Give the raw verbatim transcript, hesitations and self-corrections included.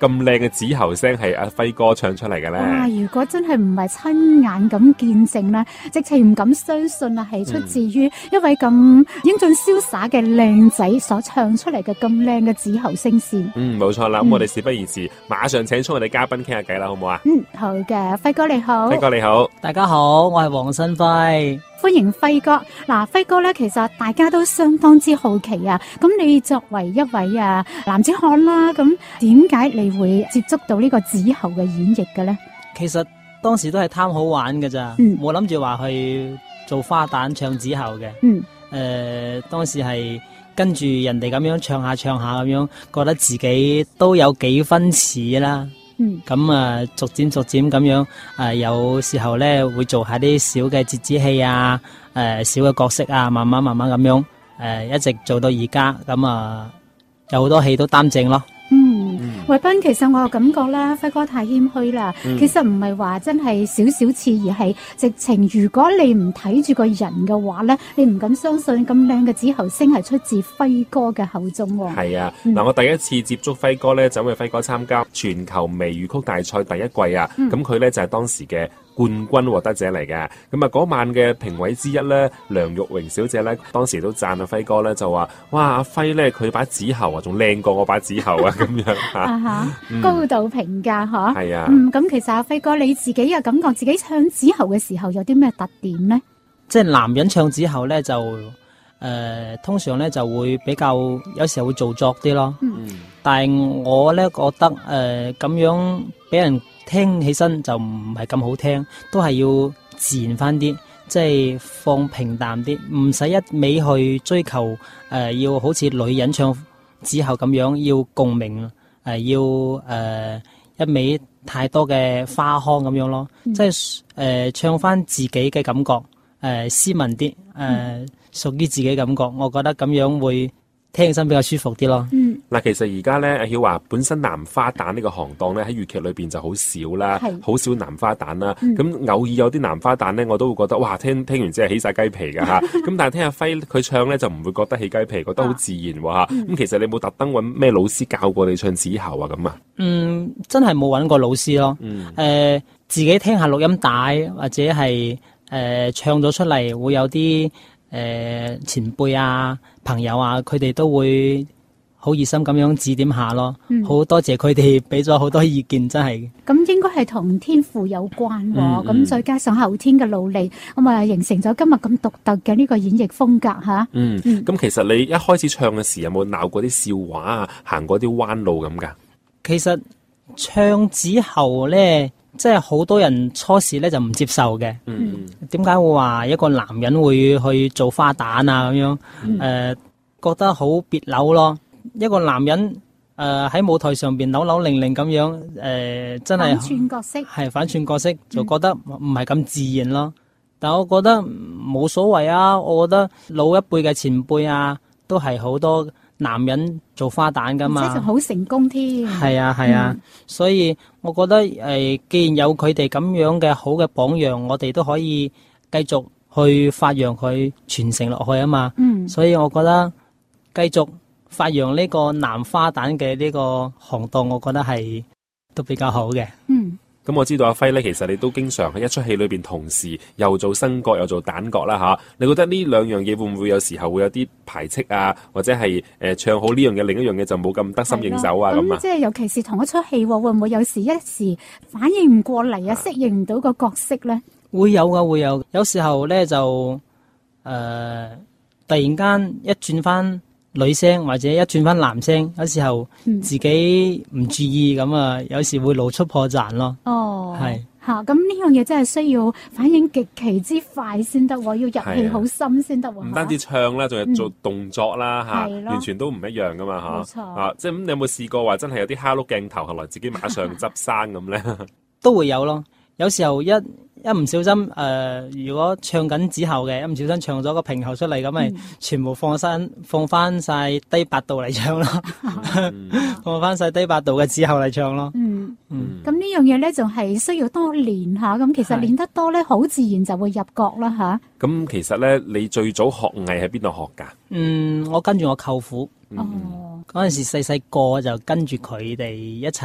咁靚嘅子喉聲係阿輝哥唱出嚟嘅咧？ 哇！如果真係唔係親眼咁見證咧，直情唔敢相信啊，係出自於一位咁英俊瀟灑嘅靚仔所唱出嚟嘅咁靚嘅子喉聲線。 嗯，冇錯啦。咁、嗯、我哋事不宜遲，馬上請出我哋嘉賓傾下偈啦，好唔好啊？ 嗯，好嘅，輝哥你好。 輝哥你好， 大家好，我係黃新輝。 歡迎輝哥。嗱，輝哥咧，其實大家都相當之好奇啊。咁你作為一位啊男子漢啦，咁點解你會接觸到呢個子喉嘅演繹嘅咧？ 其實當時都係貪好玩㗎咋，冇諗住話去做花旦唱子喉嘅。嗯，誒、呃，當時係跟住人哋咁樣唱下唱下咁樣，覺得自己都有幾分似啦。嗯，咁啊，逐漸逐漸咁樣，誒、呃，有時候咧會做下啲小嘅折子戲啊，誒、呃，小嘅角色啊，慢慢慢慢咁樣，誒、呃，一直做到而家，咁啊，有好多戲都擔正咯。 嗯，衛斌，其實我又感覺啦，輝哥太謙虛啦。嗯、其實唔係話真係少少似，而係直情。如果你唔睇住個人嘅話咧，你唔敢相信咁靚嘅子喉聲係出自輝哥嘅口中。 係啊，嗱、嗯，我第一次接觸輝哥咧，就因為輝哥參加全球微粵曲大賽第一季啊。咁佢咧就係、是、當時嘅冠軍獲得者嚟嘅。咁啊，嗰晚嘅評委之一咧，梁玉榮小姐咧，當時都讚阿輝哥咧，就話：哇，阿輝咧，佢把子喉啊，仲靚過我把子喉啊，咁樣嚇。啊嗯、高度評價嚇。係啊。嗯，咁其實阿輝哥你自己又感覺自己唱子喉嘅時候有啲咩特點咧？ 即係男人唱子喉咧，就誒、呃、通常咧就會比較有時候會做作啲咯。嗯。但係我咧覺得誒咁、呃、樣俾人聽起身就唔係咁好聽，都係要自然翻啲，即係放平淡啲，唔使一味去追求誒、呃，要好似女人唱子喉咁樣要共鳴，誒、呃、要誒、呃、一味太多嘅花腔咁樣咯，嗯、即係誒、呃、唱翻自己嘅感覺，誒、呃、斯文啲，誒、呃、屬於自己嘅感覺，我覺得咁樣會聽起身比較舒服啲咯。嗯， 嗱，其實而家咧，阿曉華本身男花旦呢個行當咧喺粵劇裏邊就好少啦，好少男花旦啦。咁、嗯、偶爾有啲男花旦咧，我都會覺得哇，聽聽完之後起晒雞皮噶吓。咁但係聽阿輝佢唱咧就唔會覺得起雞皮，覺得好自然喎吓。咁、嗯、其實你冇特登揾咩老師教過你唱子喉啊咁啊？嗯， 真係冇揾過老師咯。嗯，誒、呃，自己聽下錄音帶或者係誒、呃、唱咗出嚟會有啲。誒、呃，前輩啊，朋友啊，佢哋都會好熱心咁樣指點下咯。好、嗯、多謝佢哋俾咗好多意見，真係。 咁應該係同天賦有關，咁、嗯、再加上後天嘅努力，咁啊形成咗今日咁獨特嘅呢個演繹風格吓。 嗯，咁、嗯、其實你一開始唱嘅時有冇鬧過啲笑話啊，行過啲彎路咁噶？ 其實唱子喉咧。即係好多人初時咧就唔接受嘅，點解會話一個男人會去做花旦啊咁樣？誒、嗯呃，覺得好別扭咯。一個男人誒喺、呃、舞台上邊扭扭擰擰咁樣，誒、呃、真係反串角色， 係反串角色，就覺得唔係咁自然咯。嗯、但係我覺得冇所謂啊，我覺得老一輩嘅前輩啊，都係好多男人做花旦噶嘛， 而且仲好成功添。 係啊係啊，啊嗯、所以我覺得誒、呃，既然有佢哋咁樣嘅好嘅榜樣，我哋都可以繼續去發揚佢傳承落去啊嘛。嗯，所以我覺得繼續發揚呢個男花旦嘅呢個行當，我覺得係都比較好嘅。嗯。 咁我知道阿輝咧，其實你都經常喺一出戲裏邊同時又做新角又做旦角啦吓。你覺得呢兩樣嘢會唔會有時候會有啲排斥啊？或者係誒、呃、唱好呢樣嘢，另一樣嘢就冇咁得心應手啊？咁啊？ 即係尤其是同一出戲，會唔會有時一時反應唔過嚟啊？適應唔到個角色咧？ 會有噶，會有。有時候咧就誒、呃，突然間一轉翻女聲或者一轉翻男聲，有時候自己唔注意咁啊，有時會露出破綻咯。哦，係吓，咁呢樣嘢真係需要反應極其之快先得，要入戲好深先得。 唔單止唱啦，仲有做動作啦吓，完全都唔一樣噶嘛吓。冇錯啊，即係咁，你有冇試過話真係有啲蝦碌鏡頭，後來自己馬上執生咁咧？ 都會有咯，有時候一。一唔小心誒、呃，如果唱緊子喉嘅，一唔小心唱咗個平喉出嚟，咁咪、嗯、全部放翻放翻晒低八度嚟唱咯，嗯、放翻晒低八度嘅子喉嚟唱咯。嗯嗯，咁呢樣嘢咧，仲係需要多練下。咁其實練得多咧，好自然就會入角啦吓。咁其實咧，你最早學藝喺邊度學噶？ 嗯，我跟住我舅父。哦，嗰陣時細細個就跟住佢哋一齊。